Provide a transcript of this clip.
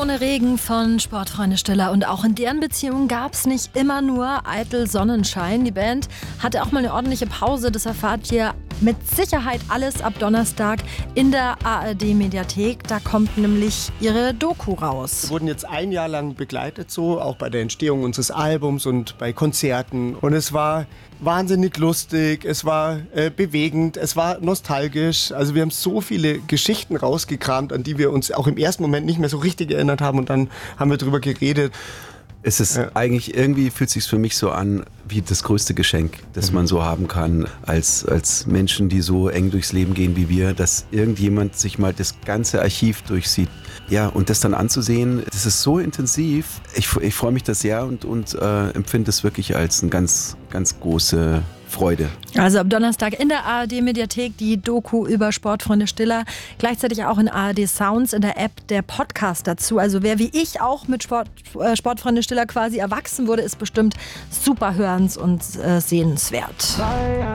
ohne Regen von Sportfreunde Stiller. Und auch in deren Beziehung gab es nicht immer nur eitel Sonnenschein. Die Band hatte auch mal eine ordentliche Pause. Das erfahrt ihr mit Sicherheit alles ab Donnerstag in der ARD-Mediathek. Da kommt nämlich ihre Doku raus. Wir wurden jetzt ein Jahr lang begleitet, so auch bei der Entstehung unseres Albums und bei Konzerten. Und es war wahnsinnig lustig, es war bewegend, es war nostalgisch. Also wir haben so viele Geschichten rausgekramt, an die wir uns auch im ersten Moment nicht mehr so richtig erinnert haben. Und dann haben wir drüber geredet. Es ist eigentlich, irgendwie fühlt es sich für mich so an wie das größte Geschenk, das man so haben kann als Menschen, die so eng durchs Leben gehen wie wir, dass irgendjemand sich mal das ganze Archiv durchsieht. Ja, und das dann anzusehen, das ist so intensiv. Ich freue mich da sehr und empfinde es wirklich als eine ganz, ganz große Freude. Also am Donnerstag in der ARD-Mediathek die Doku über Sportfreunde Stiller. Gleichzeitig auch in ARD Sounds in der App der Podcast dazu. Also wer wie ich auch mit Sportfreunde Stiller quasi erwachsen wurde, ist bestimmt super hörens- und sehenswert.